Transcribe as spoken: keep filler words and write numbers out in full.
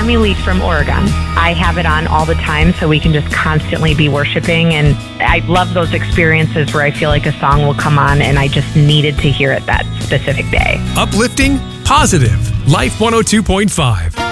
Emmy Lee from Oregon. I have it on all the time so we can just constantly be worshiping. And I love those experiences where I feel like a song will come on and I just needed to hear it that specific day. Uplifting, positive. Life one oh two point five.